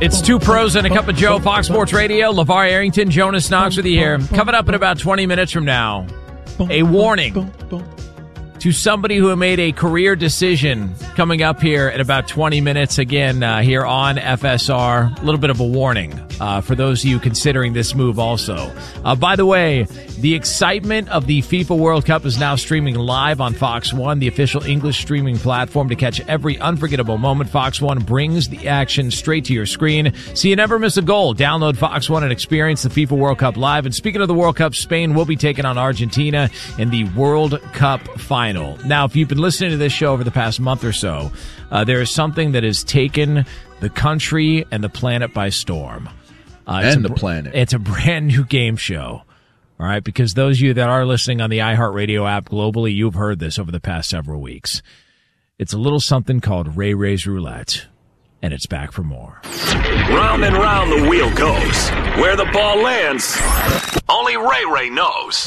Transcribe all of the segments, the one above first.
It's Two Pros and a Cup of Joe, Fox Sports Radio. LeVar Arrington, Jonas Knox with you here. Coming up in about 20 minutes from now, a warning to somebody who made a career decision coming up here in about 20 minutes again here on FSR. A little bit of a warning for those of you considering this move also. By the way, the excitement of the FIFA World Cup is now streaming live on Fox One, the official English streaming platform to catch every unforgettable moment. Fox One brings the action straight to your screen so you never miss a goal. Download Fox One and experience the FIFA World Cup live. And speaking of the World Cup, Spain will be taking on Argentina in the World Cup final. Now, if you've been listening to this show over the past month or so, there is something that has taken the country and the planet by storm. And the planet. It's a brand new game show. All right, because those of you that are listening on the iHeartRadio app globally, you've heard this over the past several weeks. It's a little something called Ray Ray's Roulette, and it's back for more. Round and round the wheel goes. Where the ball lands, only Ray Ray knows.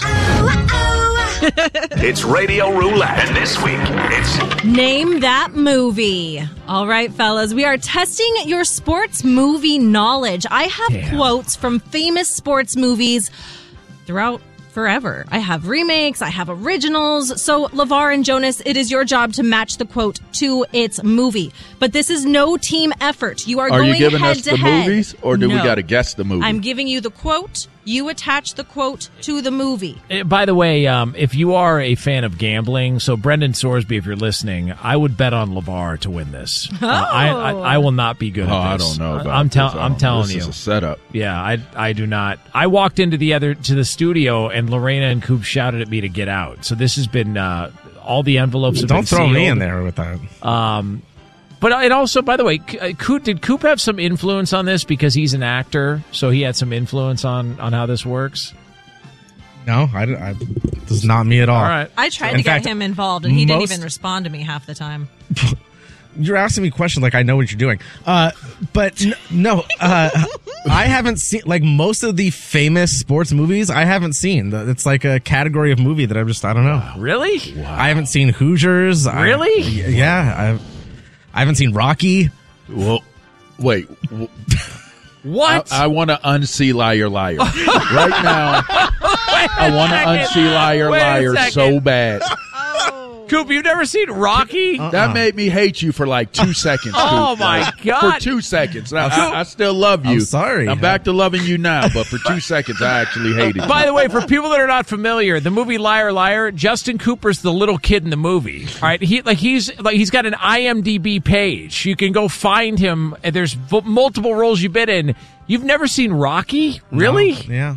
It's Radio Roulette, and this week, it's... Name that movie. All right, fellas, we are testing your sports movie knowledge. I have quotes from famous sports movies throughout forever. I have remakes, I have originals. So, LeVar and Jonas, it is your job to match the quote to its movie. But this is no team effort. You are going head to head. Are you giving us the movies, or do we got to guess the movie? I'm giving you the quote. You attach the quote to the movie. By the way, if you are a fan of gambling, so Brendan Sorsby, if you're listening, I would bet on LeVar to win this. I will not be good at this. I don't know about I'm telling you. This is a setup. Yeah, I do not. I walked into the studio, and Lorena and Coop shouted at me to get out. So this has been all the envelopes have been sealed. Don't throw me in there with that. But it also, by the way, did Coop have some influence on this because he's an actor? So he had some influence on how this works? No, this is not me at all. All right. I tried to get him involved, and he didn't even respond to me half the time. You're asking me questions like I know what you're doing. But no, I haven't seen, like, most of the famous sports movies I haven't seen. It's like a category of movie that I don't know. Really? Wow. I haven't seen Hoosiers. Really? Yeah, I haven't seen Rocky. Well, wait. What? I want to unsee Liar Liar. Right now, I want to unsee Liar Liar so bad. Coop, you've never seen Rocky? That made me hate you for like 2 seconds, Coop. Oh, my God. For 2 seconds. I still love you. I'm sorry. I'm back to loving you now, but for 2 seconds, I actually hated you. By the way, for people that are not familiar, the movie Liar Liar, Justin Cooper's the little kid in the movie. All right, he's got an IMDb page. You can go find him. And there's multiple roles you've been in. You've never seen Rocky? Really? No, yeah.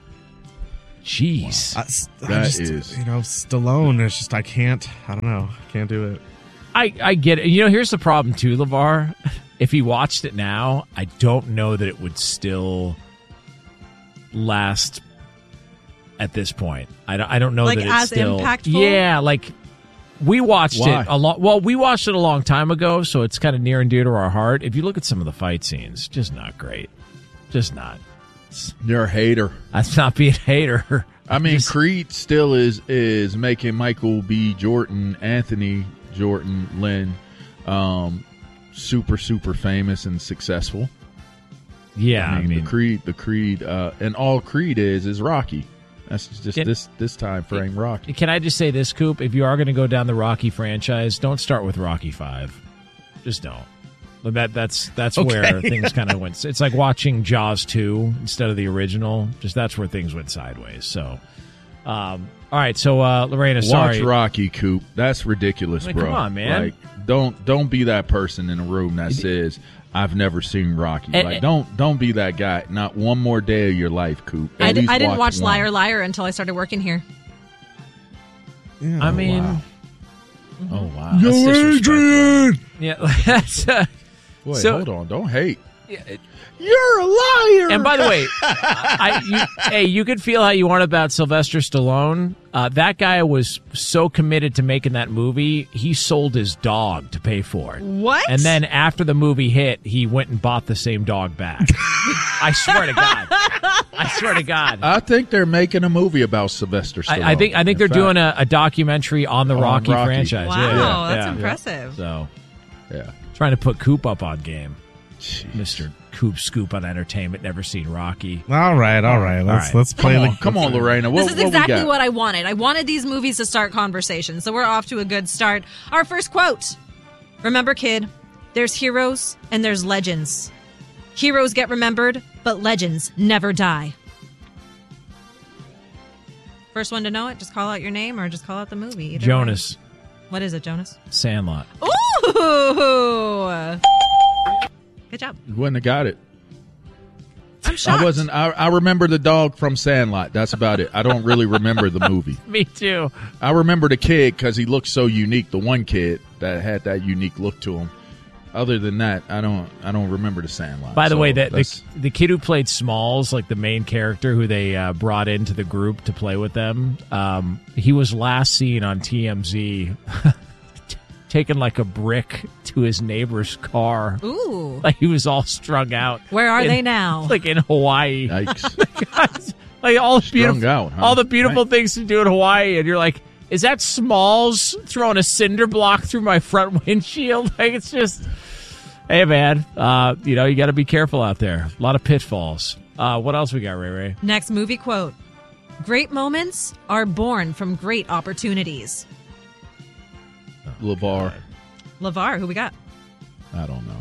Jeez. Stallone. It's just, I don't know. I can't do it. I get it. Here's the problem too, LeVar. If he watched it now, I don't know that it would still last at this point. I don't know like that it's as still impactful. Yeah, like we watched it a long. Well, we watched it a long time ago, so it's kind of near and dear to our heart. If you look at some of the fight scenes, just not great. Just not. You're a hater. That's not being a hater. I mean, Creed still is making Michael B. Jordan, Anthony Jordan, Lynn, super, super famous and successful. Yeah, I mean the Creed, and all Creed is Rocky. That's just this time frame Rocky. Can I just say this, Coop? If you are going to go down the Rocky franchise, don't start with Rocky 5. Just don't. That's okay. Where things kind of went. It's like watching Jaws 2 instead of the original. Just that's where things went sideways. So, all right. So, Lorena, sorry. Watch Rocky, Coop. That's ridiculous, bro. Come on, man. Like, don't be that person in a room that says I've never seen Rocky. Don't be that guy. Not one more day of your life, Coop. I didn't watch Liar Liar until I started working here. Yeah, I mean, wow. Mm-hmm. Oh wow, Yo, Adrian. Yeah, that's. Boy, hold on, don't hate. You're a liar. And by the way, you could feel how you want about Sylvester Stallone. That guy was so committed to making that movie, he sold his dog to pay for it. What? And then after the movie hit, he went and bought the same dog back. I swear to God. I think they're making a movie about Sylvester Stallone. I think they're doing a documentary on the Rocky franchise. Wow, Yeah. that's impressive. So, yeah. trying to put Coop up on game. Mr. Coop Scoop on entertainment, never seen Rocky. All right. Let's play. Come on, Lorena. This is exactly what I wanted. I wanted these movies to start conversations, so we're off to a good start. Our first quote. Remember, kid, there's heroes and there's legends. Heroes get remembered, but legends never die. First one to know it, just call out your name or just call out the movie. Either Jonas. way. What is it, Jonas? Sandlot. Ooh! Good job. You wouldn't have got it. I'm shocked. I remember the dog from Sandlot. That's about it. I don't really remember the movie. Me too. I remember the kid because he looked so unique. The one kid that had that unique look to him. Other than that, I don't remember the Sandlot. By the way, the kid who played Smalls, like the main character who they brought into the group to play with them, he was last seen on TMZ taking like a brick to his neighbor's car. Ooh. Like he was all strung out. Where are they now? Like in Hawaii. Yikes. Like all the beautiful, out, huh? all the beautiful things to do in Hawaii, and you're like, is that Smalls throwing a cinder block through my front windshield? Like it's just, hey man, you got to be careful out there. A lot of pitfalls. What else we got, Ray Ray? Next movie quote. Great moments are born from great opportunities. LeVar. LeVar, who we got? I don't know.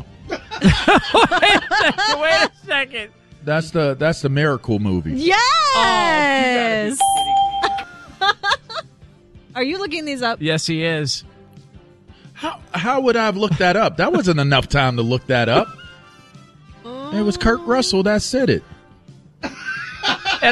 Wait a second. That's the Miracle movie. Yes! Are you looking these up? Yes, he is. How would I have looked that up? That wasn't enough time to look that up. It was Kurt Russell that said it. And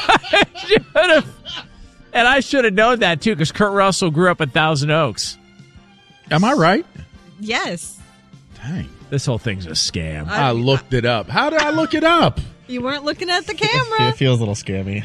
I should have known that too, because Kurt Russell grew up in Thousand Oaks. Am I right? Yes. Dang. This whole thing's a scam. I looked it up. How did I look it up? You weren't looking at the camera. It feels a little scammy.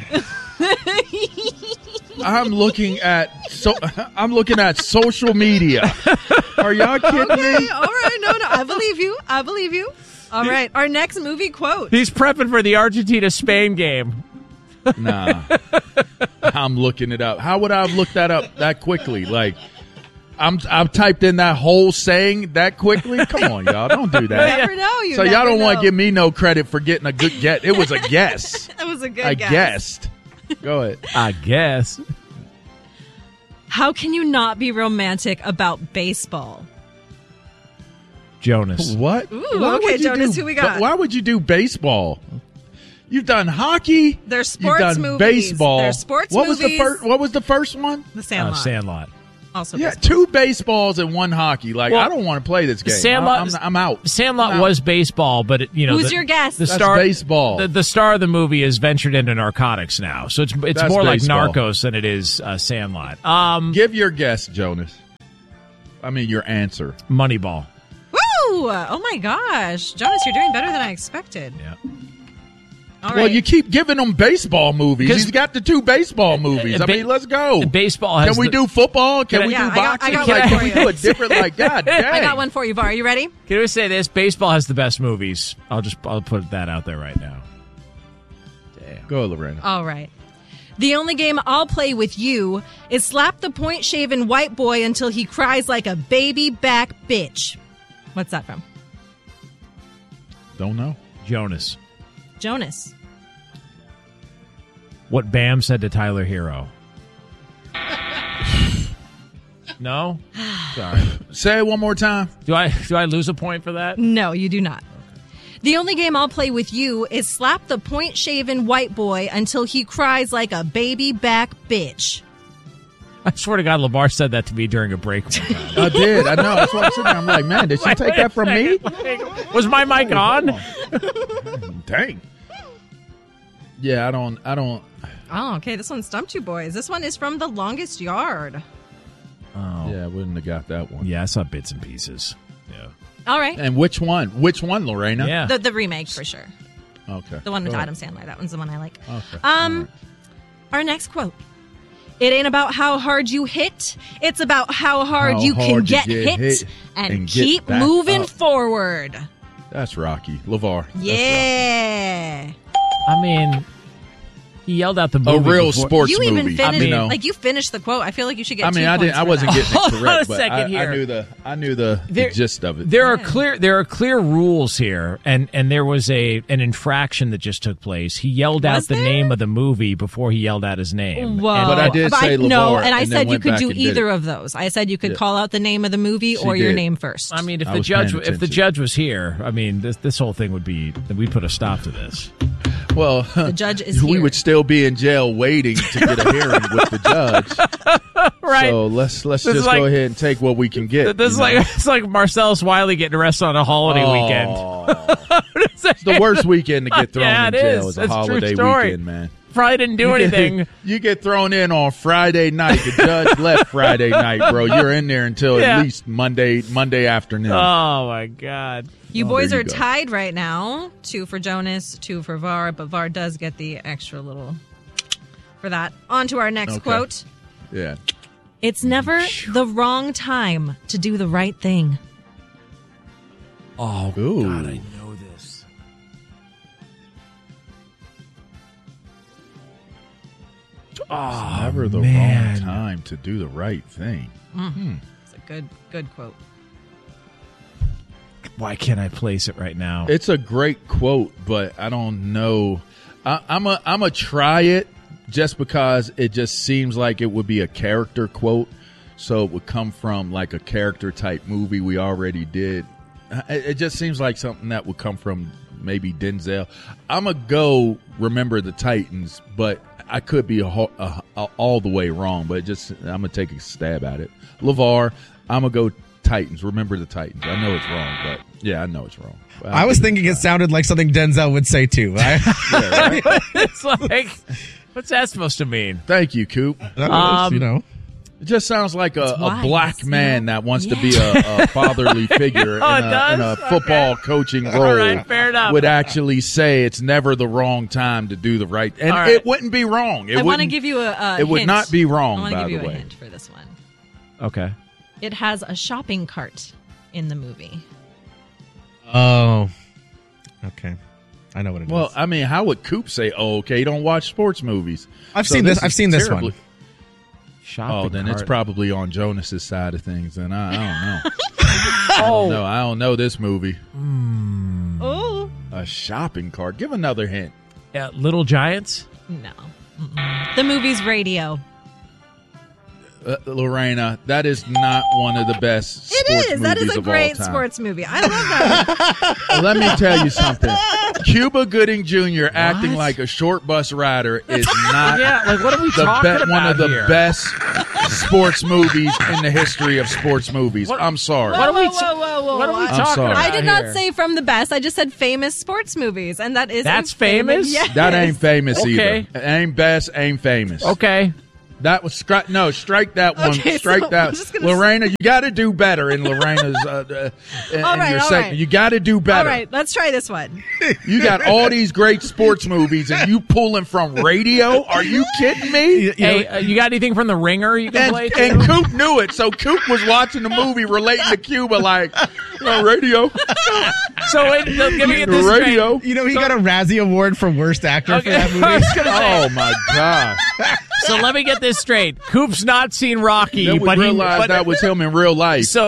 I'm looking at social media. Are y'all kidding me? All right. No, I believe you. All right. Our next movie quote. He's prepping for the Argentina-Spain game. Nah. I'm looking it up. How would I have looked that up that quickly? Like, I've typed in that whole saying that quickly. Come on, y'all. Don't do that. You never know. So y'all don't want to give me no credit for getting a good guess. It was a guess. It was a good I guess. guessed. Go ahead. I guess. How can you not be romantic about baseball? Jonas. What? Ooh, Why okay, would you Jonas, who we got? Why would you do baseball? You've done hockey. They're sports You've done movies. baseball. They're sports what movies. What was the first one? The Sandlot. Sandlot. Also Yeah, baseball. 2 baseballs and 1 hockey. Like, Well, I don't want to play this game. Sandlot- I'm out. Sandlot I'm out. was baseball, but Who's your guess? The That's star, baseball. The star of the movie has ventured into narcotics now, so it's That's more baseball. like Narcos than it is Sandlot. Give your guess, Jonas. I mean, your answer. Moneyball. Woo! Oh my gosh, Jonas, you're doing better than I expected. Yeah. All right. Well, you keep giving him baseball movies. 'Cause- He's got the 2 baseball movies. I mean, let's go. Baseball has Can we the- do football? Can we Yeah, do I got boxing? one Like, for can we you. do a different, like, God dang. I got one for you, Var. Are you ready? Can we say this? Baseball has the best movies. I'll put that out there right now. Damn. Go, Lorena. All right. The only game I'll play with you is slap the point-shaven white boy until he cries like a baby back bitch. What's that from? Don't know. Jonas. Jonas. What Bam said to Tyler Hero. No? Sorry. Say it one more time. Do I lose a point for that? No, you do not. The only game I'll play with you is slap the point-shaven white boy until he cries like a baby back bitch. I swear to God, LeVar said that to me during a break one time. I did. I know. That's what I'm sitting there. I'm like, man, did she take that from me? Was my mic on? Dang. Yeah, I don't. Oh, okay. This one stumped you boys. This one is from The Longest Yard. Oh. Yeah, I wouldn't have got that one. Yeah, I saw bits and pieces. Yeah. All right. And which one? Which one, Lorena? Yeah. The remake for sure. Okay. The one with Go Adam ahead. Sandler. That one's the one I like. Okay. Our next quote. It ain't about how hard you hit. It's about how hard How you can hard you get get hit and get keep back moving up. forward. That's Rocky. LeVar. That's Yeah. I mean, He yelled out the A movie. real before- sports You even movie. finished, you know. like you finished the quote. I feel like you should get. I mean, 2 I points didn't. I for wasn't that. getting it Hold on correct, a but second I here. knew the gist of it. There are clear rules here, and there was an infraction that just took place. He yelled out Was the there? name of the movie before he yelled out his name. Whoa. But I did say no, LeVar, and I and then said you went could back do and did either it. of those. I said you could Yeah. call out the name of the movie or your did. name first. I mean, if I the was judge paying if the attention. judge was here, I mean, this whole thing would be we'd put a stop to this. Well, The judge is we here. would still be in jail waiting to get a hearing with the judge. Right. So let's is just like- go ahead and take what we can get. This is you know? like it's like Marcellus Wiley getting arrested on a holiday weekend. Oh. It's the worst weekend to get thrown Yeah, in it jail. is. Is a It's a true holiday story. weekend, man. Probably didn't do anything. You get thrown in on Friday night. The judge left Friday night, bro. You're in there until Yeah. at least Monday afternoon. Oh my God. You boys there are you go. tied right now. 2 for Jonas, 2 for Var, but Var does get the extra little for that. On to our next Okay. quote. Yeah. It's never the wrong time to do the right thing. Oh Ooh. God, I know this. Oh, Never the man. wrong time to do the right thing. It's a good quote. Why can't I place it right now? It's a great quote, but I don't know. I'm a try it just because it just seems like it would be a character quote. So it would come from like a character type movie we already did. It just seems like something that would come from maybe Denzel. I'm going to go Remember the Titans, but I could be all the way wrong, but I'm going to take a stab at it. LeVar, I'm going to go Titans. Remember the Titans. I know it's wrong, but yeah, I know it's wrong. I was thinking it sounded like something Denzel would say too. Yeah, right? It's like, what's that supposed to mean? Thank you, Coop. You know. It just sounds like a wise, black man yeah. that wants to be a fatherly figure Oh, in, it in does? a football coaching role. All right, fair enough. Would actually say it's never the wrong time to do the right, and All right. it wouldn't be wrong. It I want to wouldn't- give you a It would hint. not be wrong, I want to by give you the a way. hint for this one. Okay. It has a shopping cart in the movie. Oh. Okay. I know what it is. Well, I mean, how would Coop say, "Oh, okay, you don't watch sports movies"? I've So seen this. is I've seen this terribly- one. Shopping Oh, then it's cart. probably on Jonas's side of things. Then I don't know. Oh, No, I don't know this movie. Oh A shopping cart. Give another hint. yeah, Little Giants. no! Mm-mm. The movie's Radio. Lorena, that is not one of the best sports It is. That is movies a of all great time. sports movie. I love that. Let me tell you something. Cuba Gooding Jr. acting like a short bus rider is not Yeah, like what are we talking about one of the here? best sports movies in the history of sports movies. What- I'm sorry. What are we? Whoa. What are we I'm talking sorry. about? I did not here? say from the best. I just said famous sports movies, and that is That's a famous. famous? Yes. That ain't famous Okay. either. Ain't best, ain't famous. Okay. That was strike that one. Okay, Strike so that. I'm just gonna Lorena, you got to do better in Lorena's. In All your right. segment. You got to do All better. right, let's try this one. You got all these great sports movies, and you pulling from radio? Are you kidding me? Hey, you got anything from The Ringer you can play? And too? Coop knew it, so Coop was watching the movie relating to Cuba like, radio, So wait, let me get the this radio. You know, he got a Razzie Award for worst actor for that I movie. was gonna say, Oh my God! so let me get this straight. Coop's not seen Rocky, Then we but realized that was him in real life. So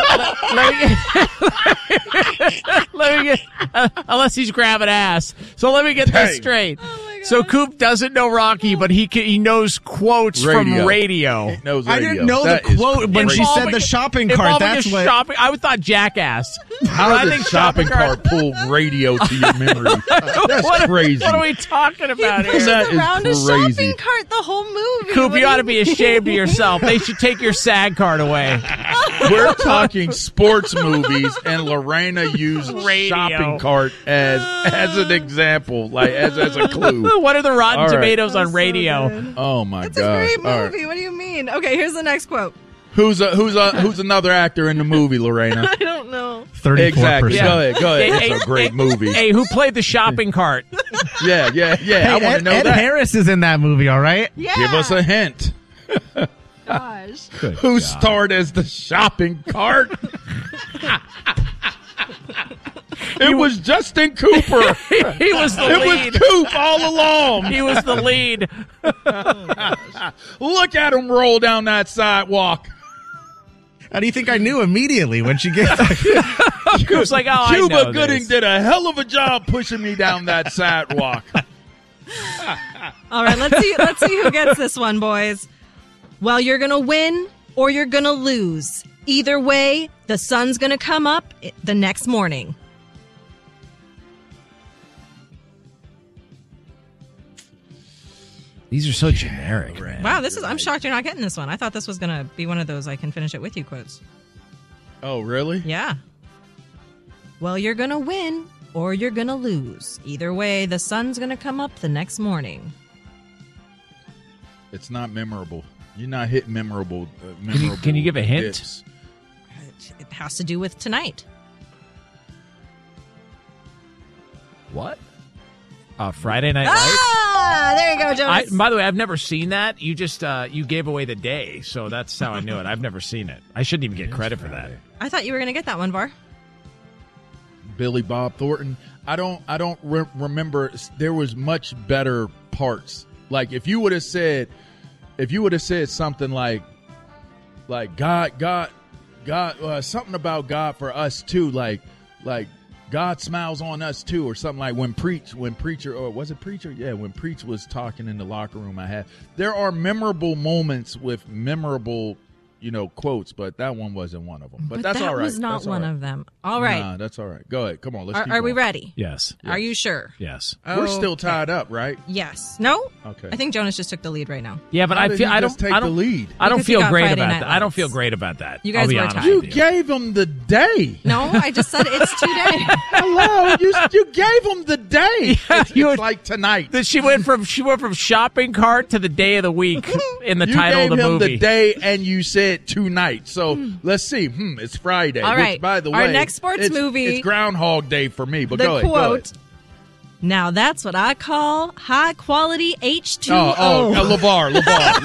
let me get unless he's grabbing ass. So let me get this Dang. straight. So Coop doesn't know Rocky, but he knows quotes from radio. Knows I radio. didn't know That the is quote when she crazy. said the shopping cart. Involving That's a what. shopping. I thought Jackass. How I did think the shopping cart pull radio to your memory? That's What, crazy. what are we talking about Pushes here? That is around a crazy. shopping cart the whole movie. Coop, What you do ought to be ashamed of yourself. They should take your SAG card away. We're talking sports movies, and Lorena used Radio. shopping cart as an example, like as a clue. What are the Rotten All right. Tomatoes on so radio? good. Oh my It's a gosh! great All right. movie. What do you mean? Okay, here's the next quote. Who's another actor in the movie, Lorena? I don't know. 34%. Exactly. Yeah. Go ahead. Hey, It's a great movie. Hey, who played the shopping cart? Yeah. Hey, I want to Ed, know Ed that. Harris is in that movie, all right? Yeah. Give us a hint. Gosh. It was Justin Cooper. He was the It lead. was Coop all along. He was the lead. Look at him roll down that sidewalk. How do you think I knew immediately when she gave Coop's like, oh, I Cuba know Gooding this. did a hell of a job pushing me down that sidewalk. All right, let's see who gets this one, boys. Well, you're going to win or you're going to lose. Either way, the sun's going to come up the next morning. These are so generic, man. Wow, I'm shocked you're not getting this one. I thought this was going to be one of those I can finish it with you quotes. Oh, really? Yeah. Well, you're going to win or you're going to lose. Either way, the sun's going to come up the next morning. It's not memorable. You're not hitting memorable. Can you give a hint? Bits. It has to do with tonight. What? Friday Night Lights? Ah, there you go, Jonas. By the way, I've never seen that. You just you gave away the day, so that's how I knew it. I've never seen it. I shouldn't even get credit for that. I thought you were going to get that one, Var. Billy Bob Thornton. I don't remember. There was much better parts. Like if you would have said something like God, something about God for us too, like God smiles on us too, or something like when Preacher, or was it Preacher? Yeah, when Preach was talking in the locker room. There are memorable moments with memorable, quotes, but that one wasn't one of them. But that's all right. That was not one of them. All right. Nah, that's all right. Go ahead. Come on. Let's keep Are we going. ready? Yes. Are you sure? Yes. We're still tied up, right? Yes. No? Okay. I think Jonas just took the lead right now. Yeah, but How I did feel he I don't just take I the don't lead? I don't Because he feel got great Friday about Night that. I don't Lights. feel great about that. You guys I'll be were honest tied. You with you. gave him the day. No, I just said it's today. Hello, you gave him the day. It's like tonight. That she went from shopping cart to the day of the week in the You title gave of the him movie. the day, and you said tonight. So let's see. It's Friday. All right. Which, by the Our way, next sports movie- It's Groundhog Day for me. But The go ahead. quote. Now that's what I call high quality H2O. LeVar.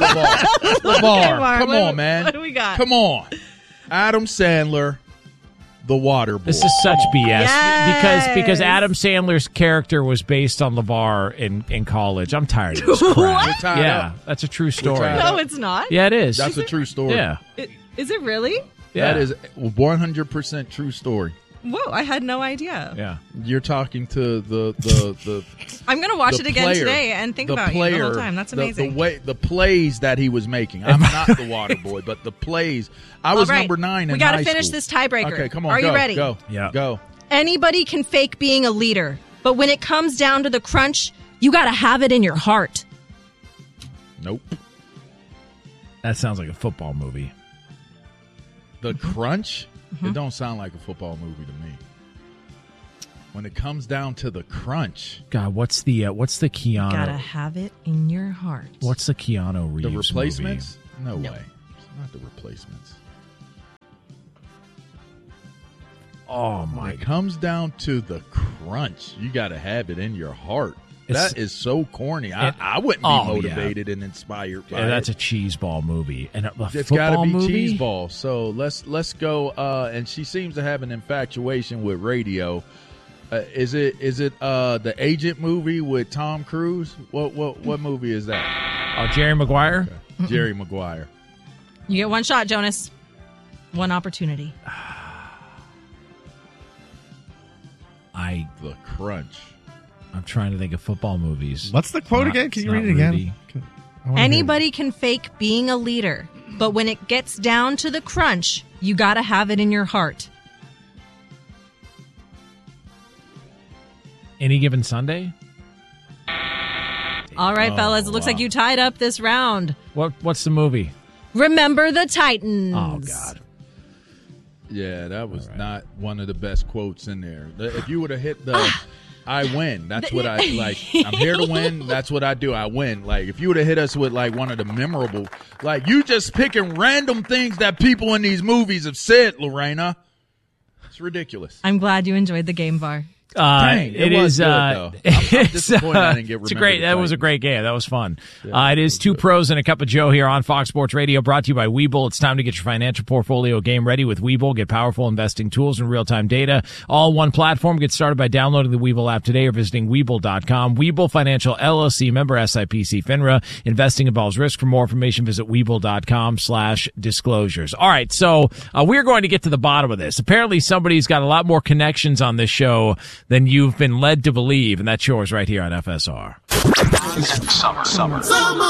Var, Come what- on, man. what do we got? Come on. Adam Sandler, the water boy. This is such BS Yes. because Adam Sandler's character was based on LeVar in college. I'm tired of this crap. We're tied Yeah, up. that's a true story. tied No, it's not. Yeah, it is. That's a true story. Yeah. Is it really? Yeah. That is a 100% true story. Whoa, I had no idea. Yeah. You're talking to the I'm going to watch the it again player, today and think the about player, you the whole time. That's amazing. The plays that he was making. I'm not the water boy, but the plays. I was All right. number 9 in We gotta high finish school. this tiebreaker. Okay, come on. Are go, you ready? Go. Yeah. Go. Anybody can fake being a leader, but when it comes down to the crunch, you got to have it in your heart. Nope. That sounds like a football movie. The Crunch? Mm-hmm. It don't sound like a football movie to me. When it comes down to the crunch, God, what's the Keanu? Gotta have it in your heart. What's the Keanu Reeves the Replacements? movie? No way. It's not the Replacements. Oh When my it comes down to the crunch, you got to have it in your heart. It's- That is so corny. I wouldn't be Oh, motivated and inspired by Yeah, that's a it. cheese ball movie. And a It's football got to be movie? cheese ball. So let's go. And she seems to have an infatuation with radio. Is it the Agent movie with Tom Cruise? What movie is that? Oh, Jerry Maguire? Jerry Maguire. You get one shot, Jonas. One opportunity. The Crunch. I'm trying to think of football movies. What's the quote Not- again? Can it's you read not it again? Rudy. I wanna hear Anybody can fake being a leader, but when it gets down to the crunch, you gotta have it in your heart. Any Given Sunday? All right, fellas, it looks like you tied up this round. What's the movie? Remember the Titans. Oh God. Yeah, that was not one of the best quotes in there. If you would have hit the I win, that's what I like. I'm here to win. That's what I do. I win. Like, if you would have hit us with like one of the memorable, like you just picking random things that people in these movies have said, Lorena. It's ridiculous. I'm glad you enjoyed the game, Var. Dang, it was good, though. I'm disappointed I didn't get that was a great game. That was fun. It is Two Pros and a Cup of Joe here on Fox Sports Radio, brought to you by Webull. It's time to get your financial portfolio game ready with Webull. Get powerful investing tools and real-time data, all one platform. Get started by downloading the Webull app today or visiting Webull.com. Webull Financial LLC, member SIPC FINRA. Investing involves risk. For more information, visit Webull.com/disclosures. All right, so we're going to get to the bottom of this. Apparently, somebody's got a lot more connections on this show than you've been led to believe, and that's yours right here on FSR. Summer of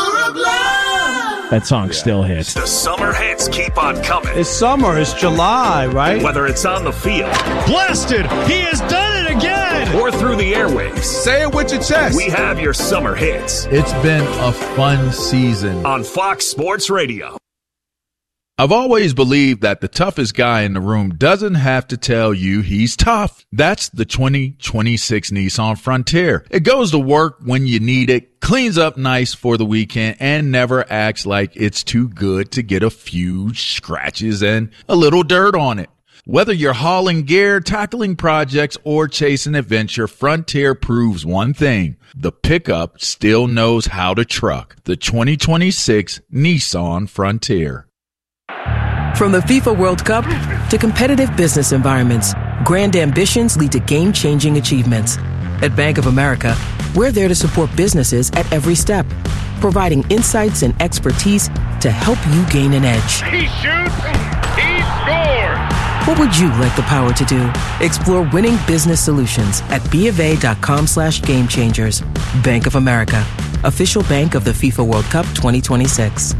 love. That song still hits. The summer hits keep on coming. It's summer. It's July, right? Whether it's on the field. Blasted! He has done it again! Or through the airwaves. Say it with your chest. We have your summer hits. It's been a fun season. On Fox Sports Radio. I've always believed that the toughest guy in the room doesn't have to tell you he's tough. That's the 2026 Nissan Frontier. It goes to work when you need it, cleans up nice for the weekend, and never acts like it's too good to get a few scratches and a little dirt on it. Whether you're hauling gear, tackling projects, or chasing adventure, Frontier proves one thing. The pickup still knows how to truck. The 2026 Nissan Frontier. From the FIFA World Cup to competitive business environments, grand ambitions lead to game-changing achievements. At Bank of America, we're there to support businesses at every step, providing insights and expertise to help you gain an edge. He shoots, he scores! What would you like the power to do? Explore winning business solutions at BofA.com/gamechangers. Bank of America, official bank of the FIFA World Cup 2026.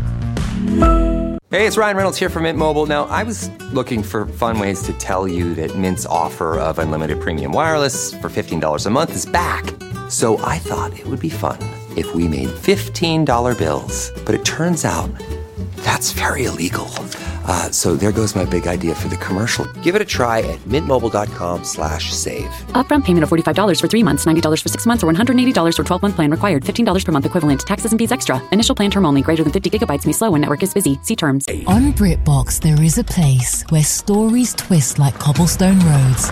Hey, it's Ryan Reynolds here from Mint Mobile. Now, I was looking for fun ways to tell you that Mint's offer of unlimited premium wireless for $15 a month is back. So I thought it would be fun if we made $15 bills. But it turns out that's very illegal. So there goes my big idea for the commercial. Give it a try at mintmobile.com/save. Upfront payment of $45 for 3 months, $90 for 6 months, or $180 for 12-month plan required. $15 per month equivalent. Taxes and fees extra. Initial plan term only. Greater than 50 gigabytes may slow when network is busy. See terms. On BritBox, there is a place where stories twist like cobblestone roads,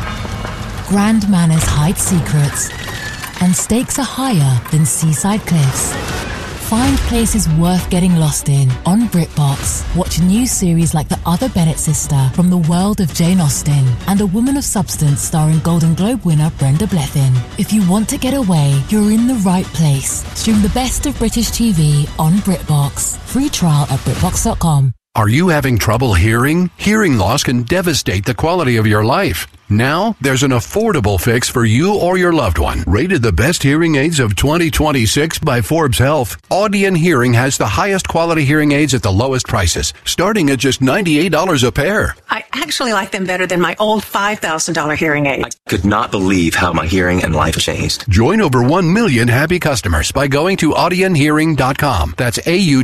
grand manners hide secrets, and stakes are higher than seaside cliffs. Find places worth getting lost in on BritBox. Watch new series like The Other Bennett Sister from the world of Jane Austen and A Woman of Substance starring Golden Globe winner Brenda Blethyn. If you want to get away, you're in the right place. Stream the best of British TV on BritBox. Free trial at BritBox.com. Are you having trouble hearing? Hearing loss can devastate the quality of your life. Now, there's an affordable fix for you or your loved one. Rated the best hearing aids of 2026 by Forbes Health, Audion Hearing has the highest quality hearing aids at the lowest prices, starting at just $98 a pair. I actually like them better than my old $5,000 hearing aid. I could not believe how my hearing and life changed. Join over 1 million happy customers by going to audionhearing.com. That's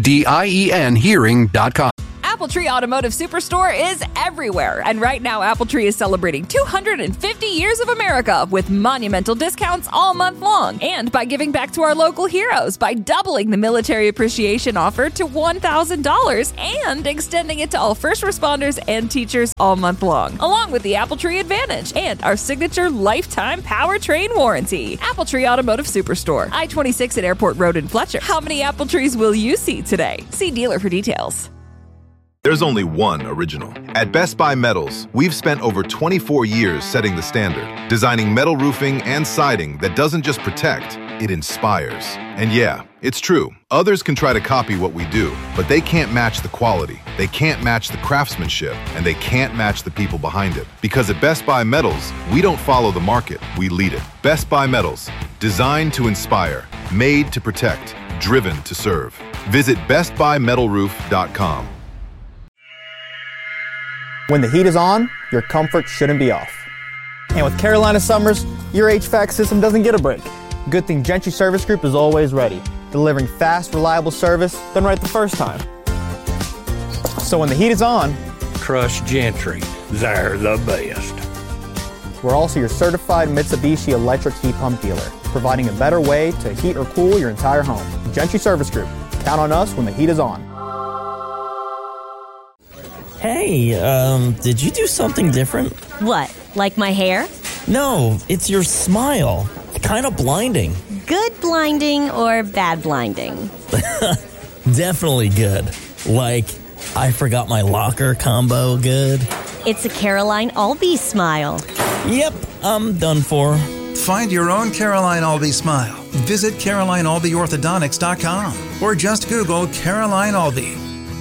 AUDIEN hearing.com. Appletree Automotive Superstore is everywhere. And right now, Appletree is celebrating 250 years of America with monumental discounts all month long. And by giving back to our local heroes by doubling the military appreciation offer to $1,000 and extending it to all first responders and teachers all month long, along with the Appletree Advantage and our signature lifetime powertrain warranty. Appletree Automotive Superstore, I-26 at Airport Road in Fletcher. How many apple trees will you see today? See dealer for details. There's only one original. At Best Buy Metals, we've spent over 24 years setting the standard, designing metal roofing and siding that doesn't just protect, it inspires. And yeah, it's true. Others can try to copy what we do, but they can't match the quality, they can't match the craftsmanship, and they can't match the people behind it. Because at Best Buy Metals, we don't follow the market, we lead it. Best Buy Metals, designed to inspire, made to protect, driven to serve. Visit bestbuymetalroof.com. When the heat is on, your comfort shouldn't be off. And with Carolina summers, your HVAC system doesn't get a break. Good thing Gentry Service Group is always ready, delivering fast, reliable service done right the first time. So when the heat is on, trust Gentry. They're the best. We're also your certified Mitsubishi electric heat pump dealer, providing a better way to heat or cool your entire home. Gentry Service Group. Count on us when the heat is on. Hey, did you do something different? What, like my hair? No, it's your smile. It's kind of blinding. Good blinding or bad blinding? Definitely good. Like, I forgot my locker combo good. It's a Caroline Albee smile. Yep, I'm done for. Find your own Caroline Albee smile. Visit CarolineAlbeeOrthodontics.com or just Google Caroline Albee.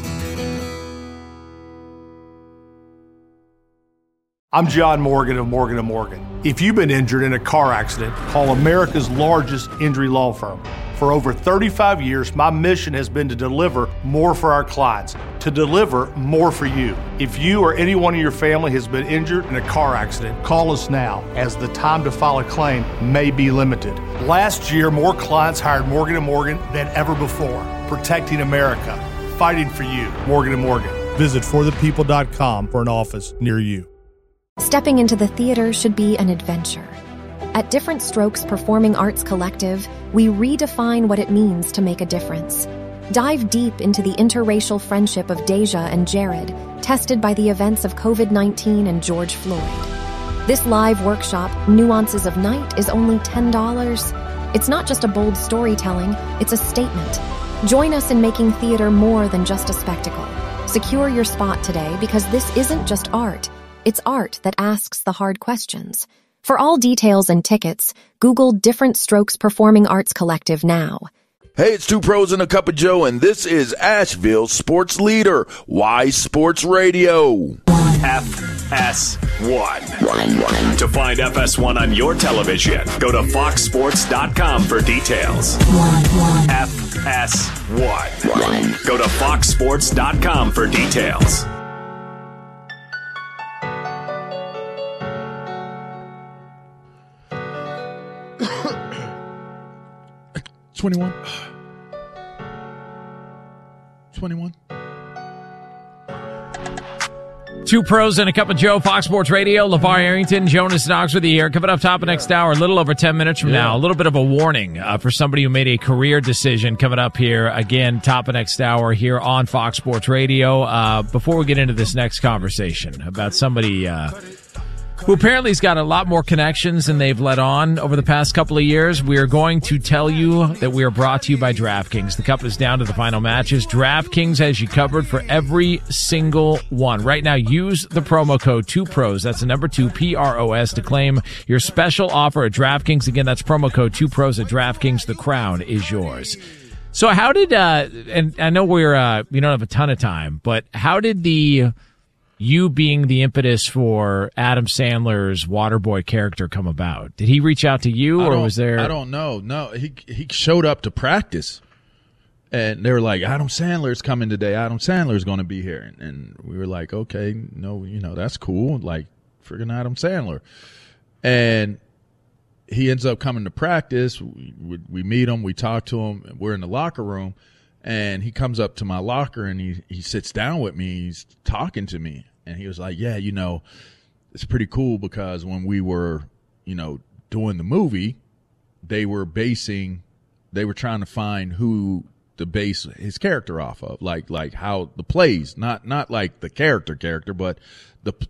I'm John Morgan of Morgan & Morgan. If you've been injured in a car accident, call America's largest injury law firm. For over 35 years, my mission has been to deliver more for our clients, to deliver more for you. If you or anyone in your family has been injured in a car accident, call us now, as the time to file a claim may be limited. Last year, more clients hired Morgan & Morgan than ever before, protecting America, fighting for you. Morgan & Morgan. Visit forthepeople.com for an office near you. Stepping into the theater should be an adventure. At Different Strokes Performing Arts Collective, we redefine what it means to make a difference. Dive deep into the interracial friendship of Deja and Jared, tested by the events of COVID-19 and George Floyd. This live workshop, Nuances of Night, is only $10. It's not just a bold storytelling, it's a statement. Join us in making theater more than just a spectacle. Secure your spot today, because this isn't just art. It's art that asks the hard questions. For all details and tickets, Google Different Strokes Performing Arts Collective now. Hey, it's Two Pros and a Cup of Joe, and this is Asheville's sports leader, Y Sports Radio. FS1. To find FS1 on your television, go to foxsports.com for details. FS1. Go to foxsports.com for details. 21. Two Pros and a Cup of Joe, Fox Sports Radio. LeVar Arrington, Jonas Knox with you here. Coming up top of next hour, a little over 10 minutes from now. A little bit of a warning for somebody who made a career decision coming up here. Again, top of next hour here on Fox Sports Radio. Before we get into this next conversation about somebody who apparently has got a lot more connections than they've let on over the past couple of years, we are going to tell you that we are brought to you by DraftKings. The Cup is down to the final matches. DraftKings has you covered for every single one. Right now, use the promo code 2PROS. That's the number 2, PROS, to claim your special offer at DraftKings. Again, that's promo code 2PROS at DraftKings. The crown is yours. So how did, and I know we don't have a ton of time, but how did you being the impetus for Adam Sandler's Waterboy character come about? Did he reach out to you, or was there? I don't know. No, he showed up to practice, and they were like, Adam Sandler's coming today. Adam Sandler's going to be here. And we were like, okay, no, that's cool. Like, friggin' Adam Sandler. And he ends up coming to practice. We meet him. We talk to him. We're in the locker room. And he comes up to my locker and he sits down with me. He's talking to me. And he was like, yeah, it's pretty cool because when we were, doing the movie, they were trying to find who to base his character off of, like how the plays, not like the character, but